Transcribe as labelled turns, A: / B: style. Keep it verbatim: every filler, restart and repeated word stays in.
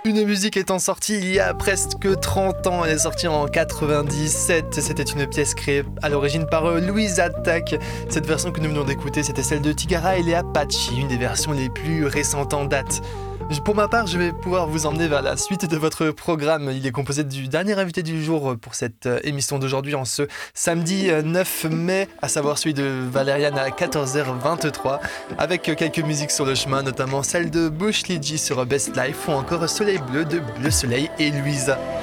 A: Une musique étant sortie il y a presque trente ans, elle est sortie en quatre-vingt-dix-sept. C'était une pièce créée à l'origine par Louise Attaque. Cette version que nous venons d'écouter, c'était celle de Tigara et les Apache, une des versions les plus récentes en date. Pour ma part, je vais pouvoir vous emmener vers la suite de votre programme. Il est composé du dernier invité du jour pour cette émission d'aujourd'hui en ce samedi neuf mai, à savoir celui de Valériane à quatorze heures vingt-trois, avec quelques musiques sur le chemin, notamment celle de Bush Ligi sur Best Life ou encore Soleil Bleu de Bleu Soleil et Louisa.